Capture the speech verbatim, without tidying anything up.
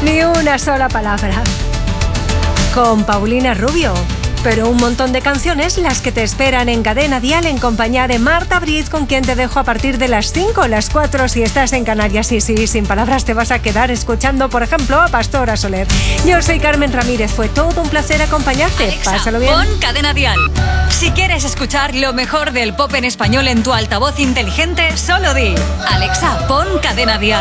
Ni una sola palabra. Con Paulina Rubio. Pero un montón de canciones las que te esperan en Cadena Dial en compañía de Marta Briz, con quien te dejo a partir de las cinco, las cuatro si estás en Canarias. Y sí, sin palabras te vas a quedar escuchando, por ejemplo, a Pastora Soler. Yo soy Carmen Ramírez, fue todo un placer acompañarte. Alexa, pásalo bien. Pon Cadena Dial. Si quieres escuchar lo mejor del pop en español en tu altavoz inteligente, solo di: Alexa, pon Cadena Dial.